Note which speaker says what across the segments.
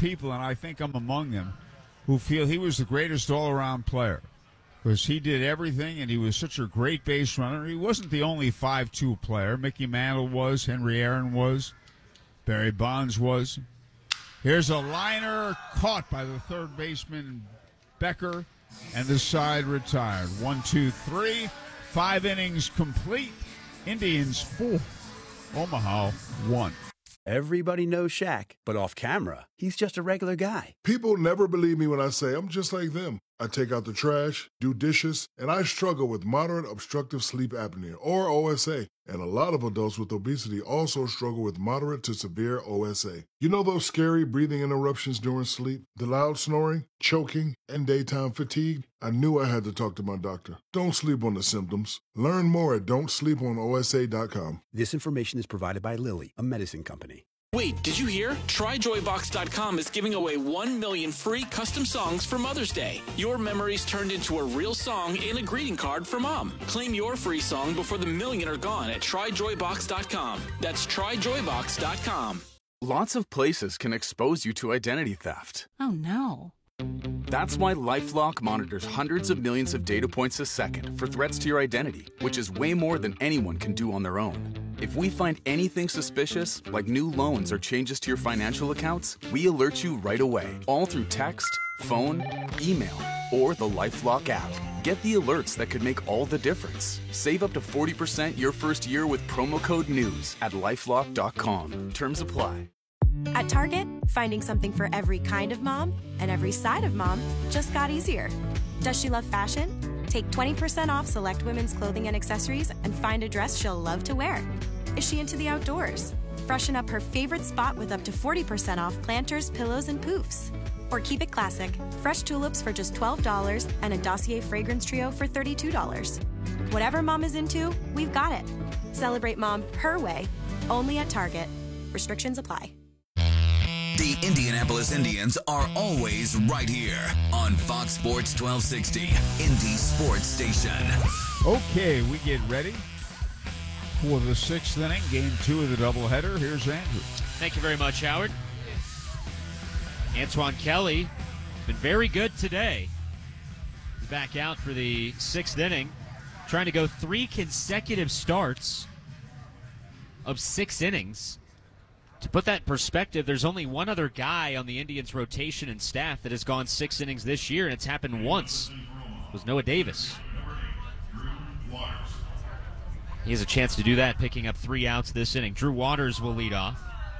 Speaker 1: people, and I think I'm among them, who feel he was the greatest all-around player because he did everything, and he was such a great base runner. He wasn't the only 5'2" player. Mickey Mantle was, Henry Aaron was, Barry Bonds was. Here's a liner caught by the third baseman, Becker, and the side retired. 1, 2, 3, 5 innings complete. Indians 4, Omaha 1.
Speaker 2: Everybody knows Shaq, but off camera, he's just a regular guy.
Speaker 3: People never believe me when I say I'm just like them. I take out the trash, do dishes, and I struggle with moderate obstructive sleep apnea, or OSA. And a lot of adults with obesity also struggle with moderate to severe OSA. You know those scary breathing interruptions during sleep? The loud snoring, choking, and daytime fatigue? I knew I had to talk to my doctor. Don't sleep on the symptoms. Learn more at don'tsleeponosa.com.
Speaker 2: This information is provided by Lilly, a medicine company.
Speaker 4: Wait, did you hear? TryJoyBox.com is giving away 1 million free custom songs for Mother's Day. Your memories turned into a real song and a greeting card for Mom. Claim your free song before the million are gone at TryJoyBox.com. That's TryJoyBox.com.
Speaker 5: Lots of places can expose you to identity theft.
Speaker 6: Oh, no.
Speaker 5: That's why LifeLock monitors hundreds of millions of data points a second for threats to your identity, which is way more than anyone can do on their own. If we find anything suspicious, like new loans or changes to your financial accounts, we alert you right away, all through text, phone, email, or the LifeLock app. Get the alerts that could make all the difference. Save up to 40% your first year with promo code NEWS at LifeLock.com. Terms apply.
Speaker 7: At Target, finding something for every kind of mom and every side of mom just got easier. Does she love fashion? Take 20% off select women's clothing and accessories and find a dress she'll love to wear. Is she into the outdoors? Freshen up her favorite spot with up to 40% off planters, pillows, and poofs. Or keep it classic, fresh tulips for just $12 and a Dossier fragrance trio for $32. Whatever mom is into, we've got it. Celebrate mom her way, only at Target. Restrictions apply.
Speaker 8: The Indianapolis Indians are always right here on Fox Sports 1260, Indy Sports Station.
Speaker 1: Okay, we get ready for the sixth inning, game 2 of the doubleheader. Here's Andrew.
Speaker 9: Thank you very much, Howard. Antoine Kelly been very good today. He's back out for the sixth inning, trying to go 3 consecutive starts of 6 innings. To put that in perspective, there's only one other guy on the Indians' rotation and staff that has gone 6 innings this year, and it's happened once. It was Noah Davis. He has a chance to do that, picking up 3 outs this inning. Drew Waters will lead off.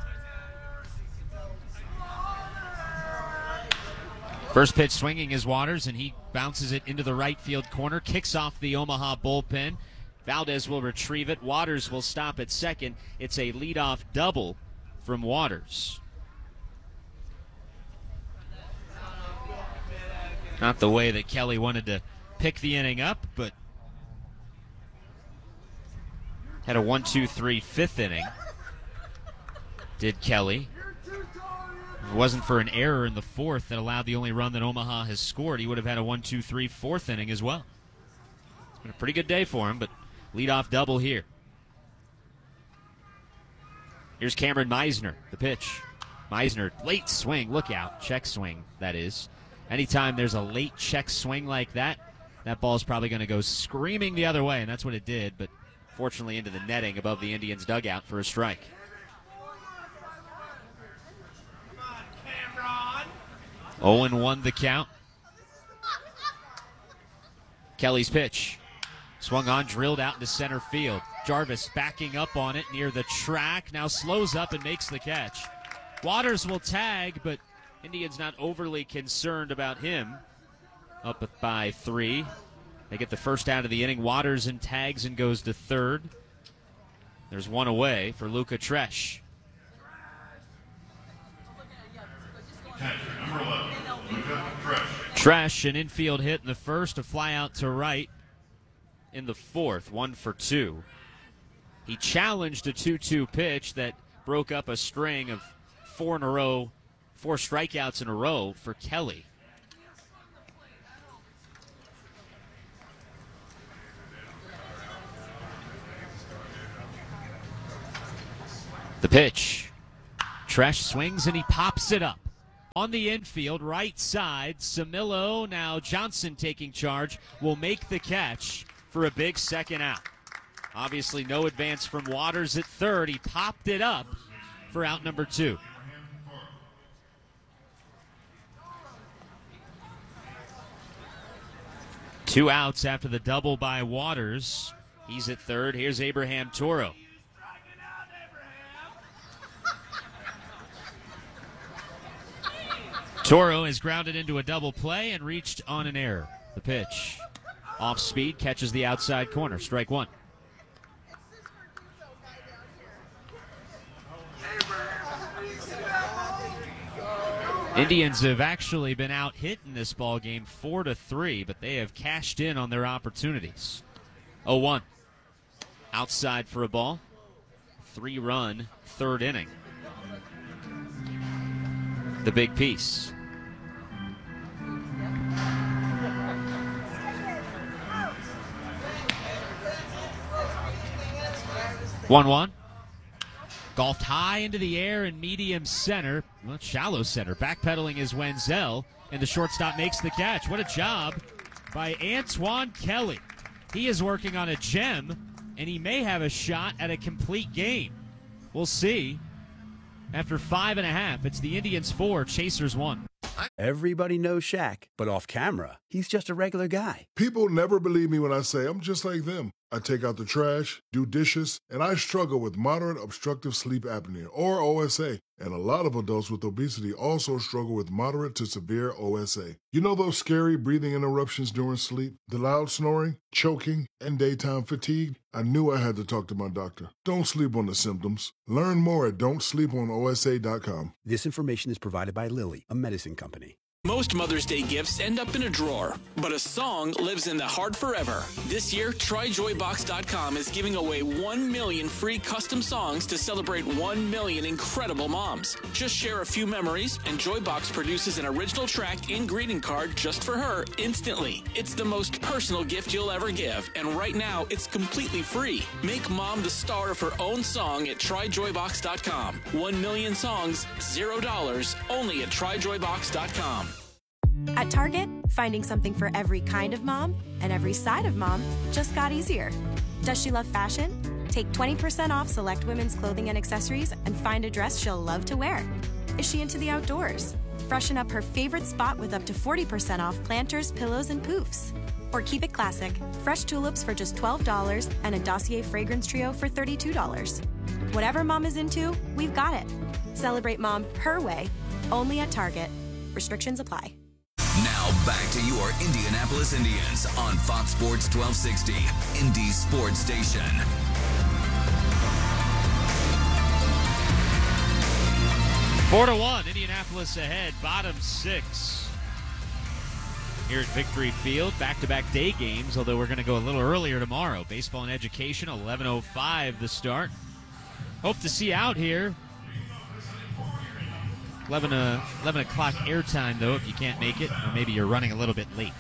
Speaker 9: First pitch swinging is Waters, and he bounces it into the right field corner, kicks off the Omaha bullpen. Valdez will retrieve it. Waters will stop at second. It's a leadoff double from Waters. Not the way that Kelly wanted to pick the inning up, but had a 1-2-3 fifth inning. Did Kelly. If it wasn't for an error in the fourth that allowed the only run that Omaha has scored, he would have had a 1-2-3 fourth inning as well. It's been a pretty good day for him, but leadoff double here. Here's Cameron Meisner, the pitch. Meisner, late swing, look out, check swing, that is. Anytime there's a late check swing like that, that ball's probably going to go screaming the other way, and that's what it did, but fortunately into the netting above the Indians' dugout for a strike. 0-1 the count. Kelly's pitch. Swung on, drilled out into center field. Jarvis backing up on it near the track. Now slows up and makes the catch. Waters will tag, but Indians not overly concerned about him. Up by 3. They get the first out of the inning. Waters and tags and goes to third. There's one away for Luca Tresh. Tresh, an infield hit in the first, a fly out to right in the fourth, 1 for 2. He challenged a 2-2 pitch that broke up a string of 4 strikeouts in a row for Kelly. The pitch. Tresh swings and he pops it up. On the infield, right side, Samillo, now Johnson taking charge, will make the catch for a big second out. Obviously no advance from Waters at third. He popped it up for out number 2. Two outs after the double by Waters. He's at third. Here's Abraham Toro. Toro has grounded into a double play and reached on an error. The pitch. Off speed, catches the outside corner. Strike one. Indians have actually been out hit in this ball game 4-3, but they have cashed in on their opportunities. 0-1. Outside for a ball. 3-run third inning. The big piece. One. Golfed high into the air in medium center. Well, shallow center. Backpedaling is Wenzel, and the shortstop makes the catch. What a job by Antoine Kelly. He is working on a gem, and he may have a shot at a complete game. We'll see. After 5.5, it's the Indians 4, Chasers 1.
Speaker 2: Everybody knows Shaq, but off camera, he's just a regular guy.
Speaker 3: People never believe me when I say I'm just like them. I take out the trash, do dishes, and I struggle with moderate obstructive sleep apnea, or OSA. And a lot of adults with obesity also struggle with moderate to severe OSA. You know those scary breathing interruptions during sleep? The loud snoring, choking, and daytime fatigue? I knew I had to talk to my doctor. Don't sleep on the symptoms. Learn more at don'tsleeponosa.com.
Speaker 2: This information is provided by Lilly, a medicine company.
Speaker 4: Most Mother's Day gifts end up in a drawer, but a song lives in the heart forever. This year, TryJoyBox.com is giving away 1 million free custom songs to celebrate 1 million incredible moms. Just share a few memories, and Joybox produces an original track and greeting card just for her instantly. It's the most personal gift you'll ever give, and right now, it's completely free. Make mom the star of her own song at TryJoyBox.com. 1 million songs, $0, only at TryJoyBox.com.
Speaker 7: At Target, finding something for every kind of mom and every side of mom just got easier. Does she love fashion? Take 20% off select women's clothing and accessories and find a dress she'll love to wear. Is she into the outdoors? Freshen up her favorite spot with up to 40% off planters, pillows, and poofs. Or keep it classic, fresh tulips for just $12 and a Dossier fragrance trio for $32. Whatever mom is into, we've got it. Celebrate mom her way, only at Target. Restrictions apply.
Speaker 8: Now back to your Indianapolis Indians on Fox Sports 1260, Indy Sports Station.
Speaker 9: Four to 1, Indianapolis ahead, bottom 6. Here at Victory Field, back-to-back day games, although we're going to go a little earlier tomorrow. Baseball and education, 11:05 the start. Hope to see you out here. 11 o'clock airtime, though, if you can't make it, or maybe you're running a little bit late.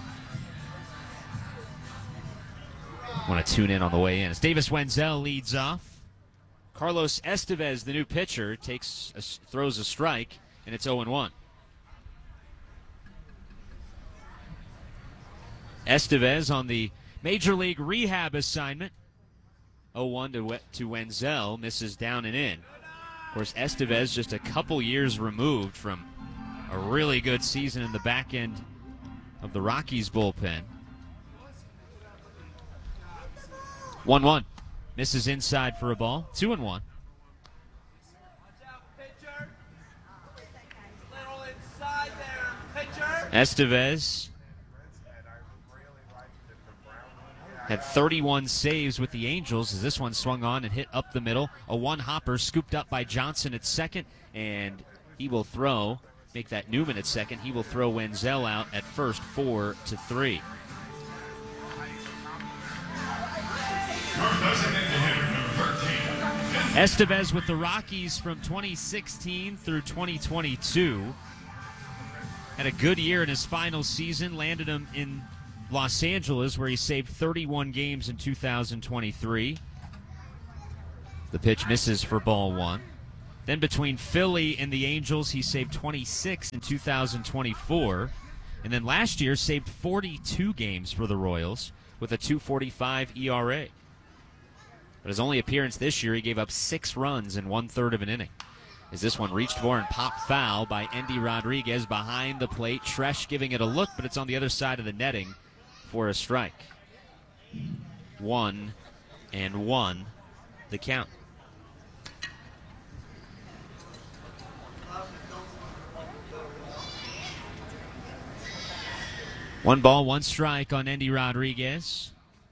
Speaker 9: Want to tune in on the way in. As Davis Wenzel leads off, Carlos Estevez, the new pitcher, throws a strike, and it's 0-1. Estevez on the Major League rehab assignment. 0-1 to Wenzel, misses down and in. Of course, Estevez just a couple years removed from a really good season in the back end of the Rockies bullpen. 1-1. Misses inside for a ball. 2-1. Estevez had 31 saves with the Angels as this one swung on and hit up the middle. A one-hopper scooped up by Johnson at second, and he will throw, make that Newman at second. He will throw Wenzel out at first, 4-3. Estevez with the Rockies from 2016 through 2022. Had a good year in his final season, landed him in Los Angeles, where he saved 31 games in 2023. The pitch misses for ball one. Then between Philly and the Angels, he saved 26 in 2024. And then last year saved 42 games for the Royals with a 2.45 ERA. But his only appearance this year, he gave up 6 runs in 1/3 of an inning. As this one reached for and popped foul by Endy Rodriguez behind the plate. Tresh giving it a look, but it's on the other side of the netting for a strike. 1-1 the count. One ball, one strike on Endy Rodriguez.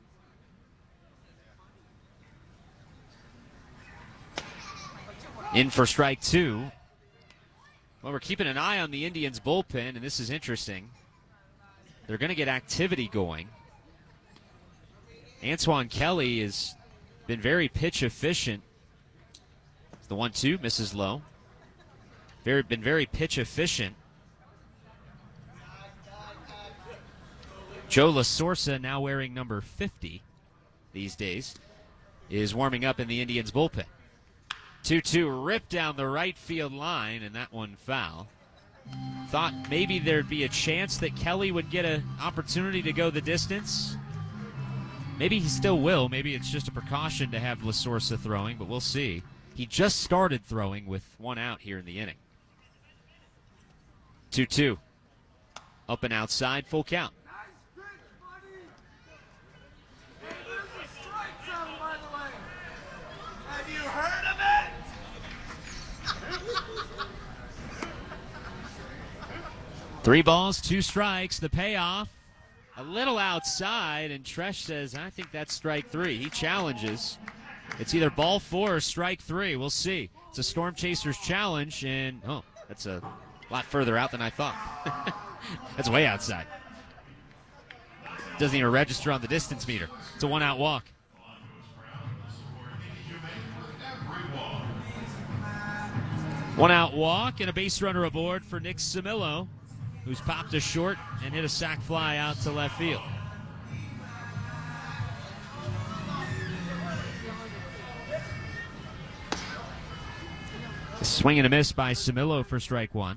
Speaker 9: In for strike 2. Well, we're keeping an eye on the Indians' bullpen, and this is interesting. They're going to get activity going. Antoine Kelly has been very pitch efficient. The 1-2 misses low. Been very pitch efficient. Joe LaSorsa, now wearing number 50 these days, is warming up in the Indians' bullpen. 2-2 ripped down the right field line, and that one foul. Thought maybe there'd be a chance that Kelly would get an opportunity to go the distance. Maybe he still will. Maybe it's just a precaution to have LaSorsa throwing, but we'll see. He just started throwing with 1 out here in the inning. 2-2. Up and outside, full count. Three balls, 2 strikes. The payoff, a little outside, and Tresh says, I think that's strike 3. He challenges. It's either ball 4 or strike 3. We'll see. It's a Storm Chasers challenge, and, that's a lot further out than I thought. That's way outside. Doesn't even register on the distance meter. It's a 1-out walk. One-out walk and a base runner aboard for Nick Samillo, who's popped a short and hit a sac fly out to left field. A swing and a miss by Samillo for strike 1.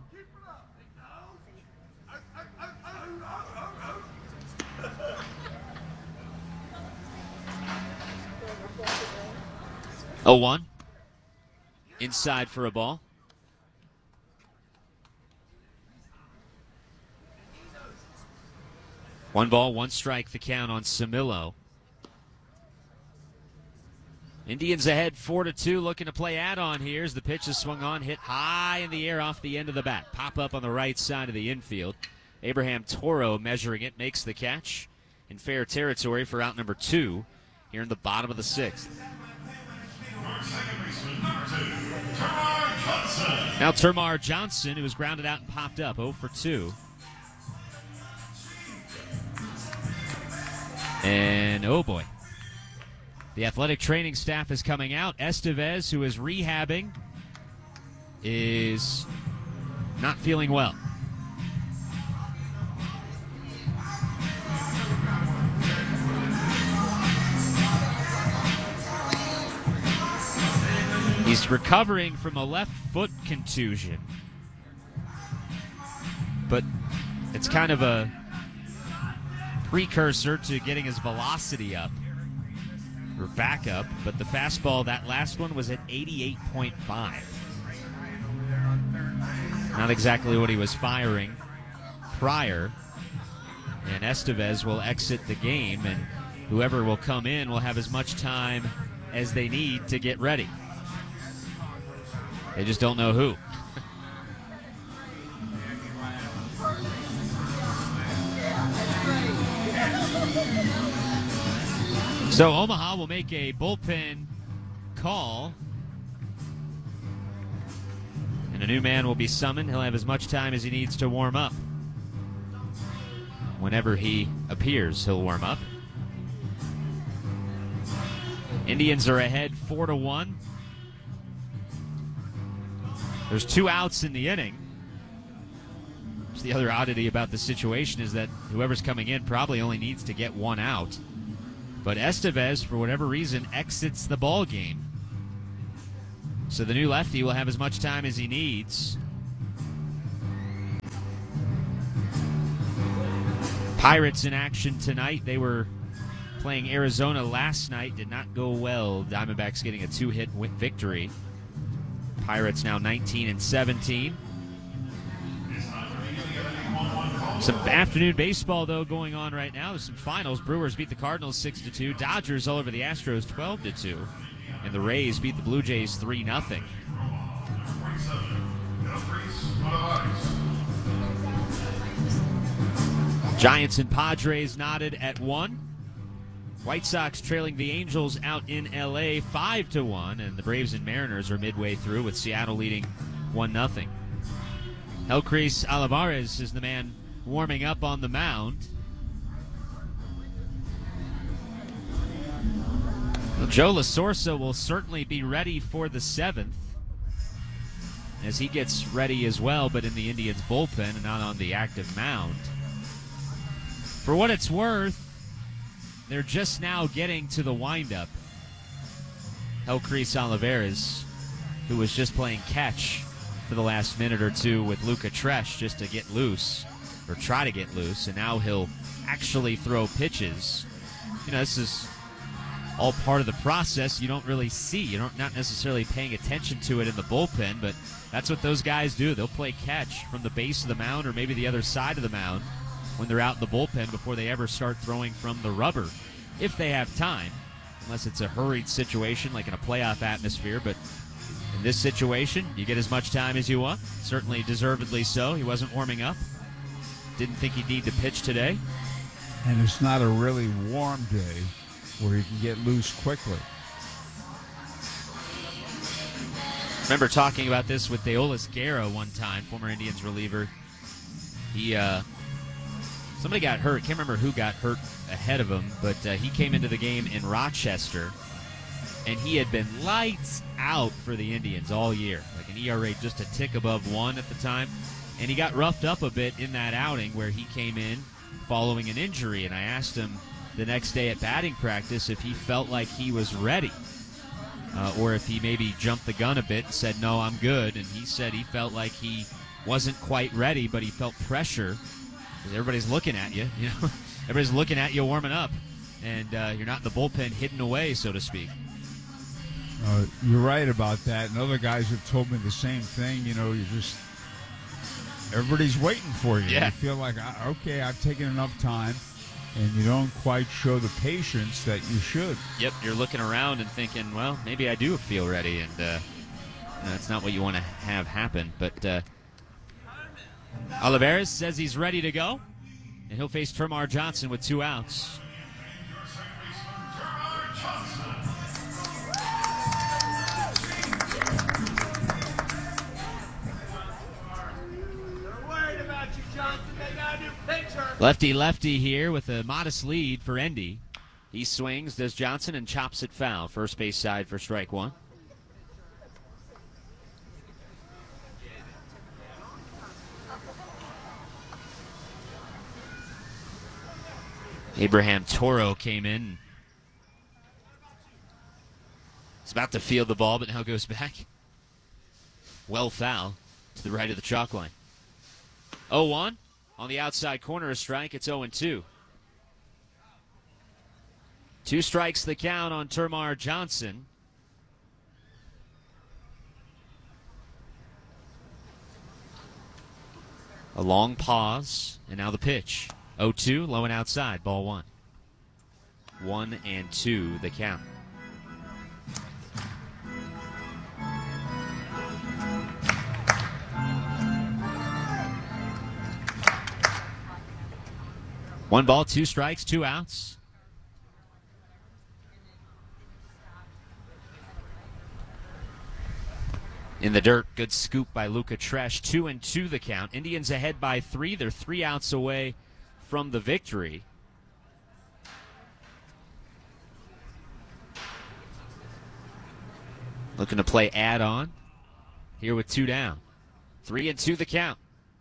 Speaker 9: Oh, 1. Inside for a ball. One ball, one strike, the count on Samillo. Indians ahead 4-2, looking to play add-on here as the pitch is swung on, hit high in the air off the end of the bat. Pop up on the right side of the infield. Abraham Toro measuring it, makes the catch in fair territory for out number 2 here in the bottom of the 6th. Now Termar Johnson, who was grounded out and popped up, 0 for 2. And, oh boy, the athletic training staff is coming out. Estevez, who is rehabbing, is not feeling well. He's recovering from a left foot contusion, but it's kind of a precursor to getting his velocity up, or back up, but the fastball, that last one, was at 88.5. Not exactly what he was firing prior, and Estevez will exit the game, and whoever will come in will have as much time as they need to get ready. They just don't know who. So Omaha will make a bullpen call, and a new man will be summoned. He'll have as much time as he needs to warm up. Whenever he appears, he'll warm up. Indians are ahead 4-1. There's 2 outs in the inning. The other oddity about the situation is that whoever's coming in probably only needs to get 1 out. But Estevez, for whatever reason, exits the ball game. So the new lefty will have as much time as he needs. Pirates in action tonight. They were playing Arizona last night. Did not go well. Diamondbacks getting a 2-hit victory. Pirates now 19-17. Some afternoon baseball, though, going on right now. There's some finals. Brewers beat the Cardinals 6-2. Dodgers all over the Astros 12-2. And the Rays beat the Blue Jays 3-0. Giants and Padres knotted at 1. White Sox trailing the Angels out in L.A. 5-1. And the Braves and Mariners are midway through with Seattle leading 1-0. Helcris Olivares is the man warming up on the mound. Well, Joe LaSorsa will certainly be ready for the 7th as he gets ready as well, but in the Indians' bullpen and not on the active mound. For what it's worth, they're just now getting to the windup. Helcris Olivares, who was just playing catch for the last minute or two with Luca Tresh just to get loose, or try to get loose, and now he'll actually throw pitches. You know, this is all part of the process you don't really see. You're not necessarily paying attention to it in the bullpen, but that's what those guys do. They'll play catch from the base of the mound or maybe the other side of the mound when they're out in the bullpen before they ever start throwing from the rubber, if they have time, unless it's a hurried situation like in a playoff atmosphere. But in this situation, you get as much time as you want. Certainly deservedly so. He wasn't warming up. Didn't think he'd need to pitch today.
Speaker 1: And it's not a really warm day where he can get loose quickly.
Speaker 9: Remember talking about this with Deolis Guerra one time, former Indians reliever. Somebody got hurt. Can't remember who got hurt ahead of him, but he came into the game in Rochester, and he had been lights out for the Indians all year, like an ERA just a tick above 1 at the time. And he got roughed up a bit in that outing where he came in following an injury, and I asked him the next day at batting practice if he felt like he was ready, or if he maybe jumped the gun a bit and said, no, I'm good. And he said he felt like he wasn't quite ready, but he felt pressure because everybody's looking at you. You know, everybody's looking at you warming up, and you're not in the bullpen hidden away, so to speak.
Speaker 1: You're right about that, and other guys have told me the same thing. You know, everybody's waiting for you.
Speaker 9: Yeah.
Speaker 1: You feel like, okay, I've taken enough time, and you don't quite show the patience that you should.
Speaker 9: Yep, you're looking around and thinking, well, maybe I do feel ready, and that's not what you want to have happen. But Olivares says he's ready to go, and he'll face Termarr Johnson with 2 outs. Lefty here with a modest lead for Endy. He swings, does Johnson, and chops it foul. First base side for strike 1. Abraham Toro came in. He's about to field the ball, but now goes back. Well foul to the right of the chalk line. 0-1. On the outside corner, a strike. It's 0-2. 2 strikes the count on Termarr Johnson. A long pause, and now the pitch. 0-2, low and outside, ball 1. 1-2, the count. One ball, 2 strikes, 2 outs. In the dirt, good scoop by Luca Tresh. 2-2 the count. Indians ahead by 3. They're 3 outs away from the victory. Looking to play add-on here with 2 down. 3-2 the count.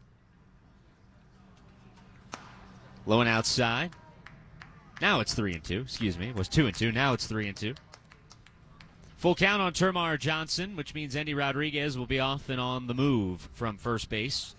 Speaker 9: Low and outside. Now it's 3-2. Excuse me. It was 2-2. Now it's 3-2. Full count on Termar Johnson, which means Andy Rodriguez will be off and on the move from first base.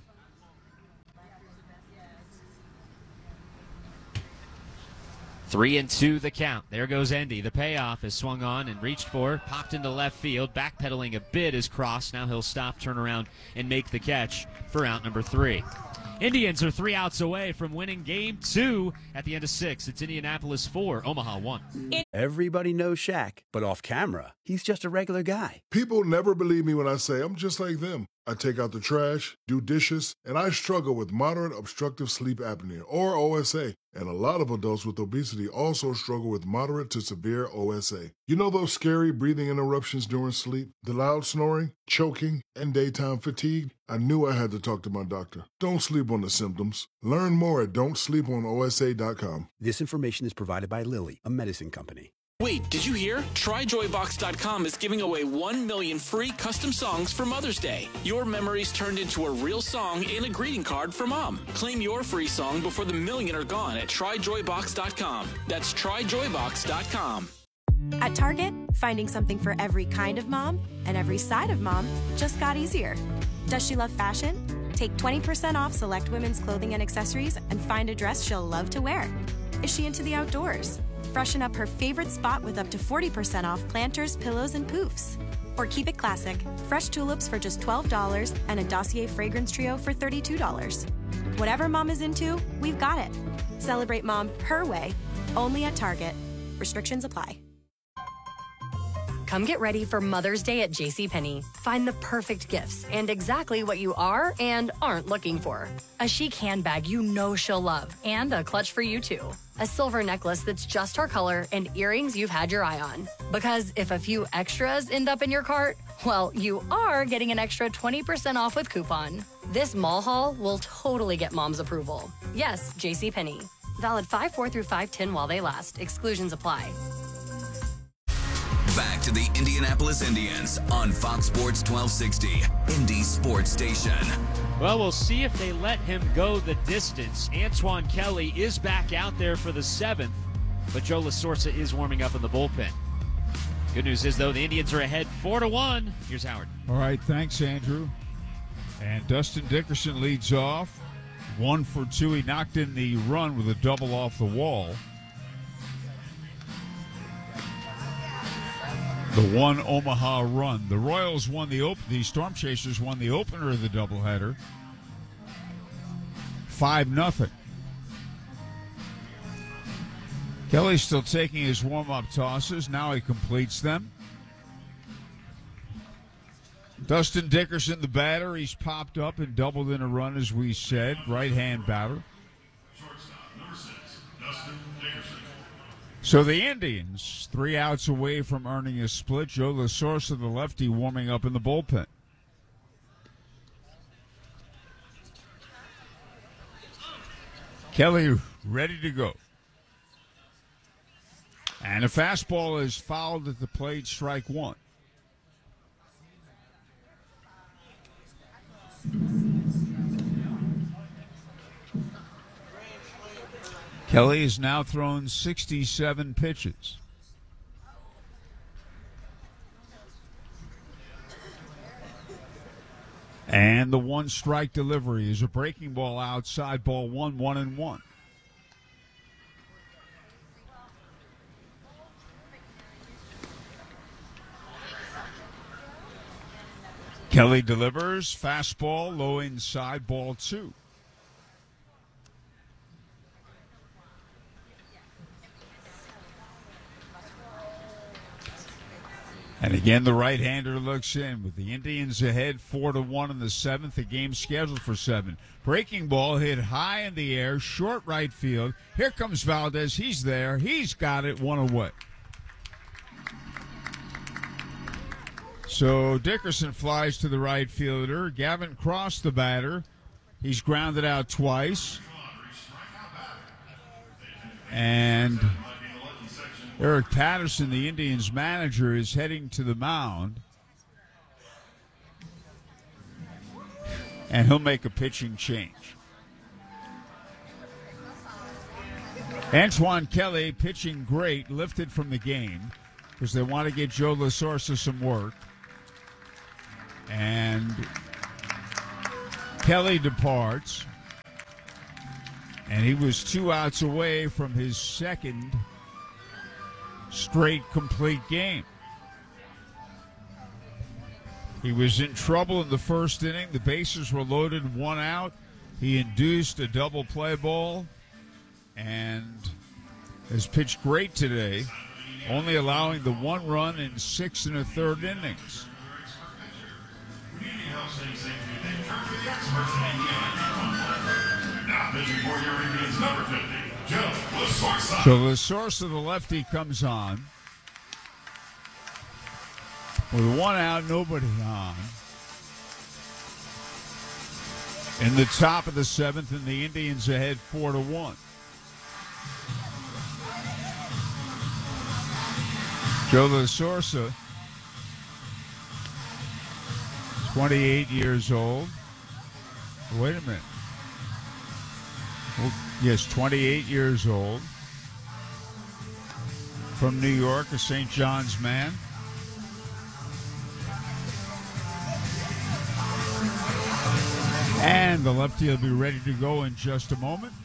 Speaker 9: Three and two the count. There goes Endy. The payoff is swung on and reached for, popped into left field, backpedaling a bit is crossed. Now he'll stop, turn around, and make the catch for out number 3. Indians are 3 outs away from winning Game 2 at the end of 6. It's Indianapolis 4, Omaha 1.
Speaker 2: Everybody knows Shaq, but off camera, he's just a regular guy.
Speaker 3: People never believe me when I say I'm just like them. I take out the trash, do dishes, and I struggle with moderate obstructive sleep apnea, or OSA. And a lot of adults with obesity also struggle with moderate to severe OSA. You know those scary breathing interruptions during sleep? The loud snoring, choking, and daytime fatigue? I knew I had to talk to my doctor. Don't sleep on the symptoms. Learn more at don'tsleeponosa.com.
Speaker 2: This information is provided by Lilly, a medicine company.
Speaker 4: Wait, did you hear? TryJoyBox.com is giving away 1 million free custom songs for Mother's Day. Your memories turned into a real song and a greeting card for Mom. Claim your free song before the million are gone at TryJoyBox.com. That's TryJoyBox.com.
Speaker 7: At Target, finding something for every kind of mom and every side of mom just got easier. Does she love fashion? Take 20% off select women's clothing and accessories and find a dress she'll love to wear. Is she into the outdoors? Freshen up her favorite spot with up to 40% off planters, pillows, and poofs. Or keep it classic, fresh tulips for just $12 and a Dossier fragrance trio for $32. Whatever mom is into, we've got it. Celebrate mom her way, only at Target. Restrictions apply.
Speaker 6: Come get ready for Mother's Day at JCPenney. Find the perfect gifts and exactly what you are and aren't looking for. A chic handbag you know she'll love, and a clutch for you too. A silver necklace that's just her color, and earrings you've had your eye on. Because if a few extras end up in your cart, well, you are getting an extra 20% off with coupon. This mall haul will totally get mom's approval. Yes, JCPenney. Valid 5/4 through 5/10 while they last. Exclusions apply.
Speaker 8: Back to the Indianapolis Indians on Fox Sports 1260, Indy Sports Station.
Speaker 9: Well, we'll see if they let him go the distance. Antoine Kelly is back out there for the 7th, but Joe LaSorsa is warming up in the bullpen. Good news is, though, the Indians are ahead 4-1. Here's Howard.
Speaker 1: All right, thanks, Andrew. And Dustin Dickerson leads off. 1 for 2. He knocked in the run with a double off the wall. The one Omaha run. The Royals won the Storm Chasers won the opener of the doubleheader. 5-0. Kelly's still taking his warm-up tosses. Now he completes them. Dustin Dickerson, the batter. He's popped up and doubled in a run, as we said. Right-hand batter. So the Indians, 3 outs away from earning a split. Joe LaSorsa, the lefty, warming up in the bullpen. Kelly ready to go. And a fastball is fouled at the plate, strike 1. Kelly has now thrown 67 pitches. And the 1-strike delivery is a breaking ball outside, ball 1, 1-1. Kelly delivers, fastball, low inside, ball 2. And again, the right-hander looks in with the Indians ahead 4-1 in the 7th. The game scheduled for 7. Breaking ball hit high in the air, short right field. Here comes Valdez. He's there. He's got it, 1 away. So Dickerson flies to the right fielder. Gavin Cross, the batter. He's grounded out twice. And Eric Patterson, the Indians manager, is heading to the mound. And he'll make a pitching change. Antoine Kelly pitching great, lifted from the game. because they want to get Joe LaSorsa some work. And Kelly departs. And he was 2 outs away from his second straight complete game. He was in trouble in the first inning. The bases were loaded, 1 out. He induced a double play ball and has pitched great today, only allowing the 1 run in 6 1/3 innings. So LaSorsa, the lefty, comes on. With 1 out, nobody on. In the top of the 7th, and the Indians ahead 4-1. Joe LaSorsa, 28 years old. Wait a minute. Well, yes, 28 years old. From New York, a St. John's man. And the lefty will be ready to go in just a moment.